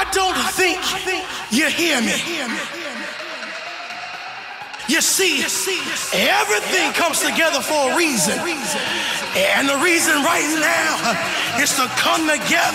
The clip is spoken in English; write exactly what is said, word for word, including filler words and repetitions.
don't think you hear me. You see, everything comes together for a reason. And the reason right now is to come together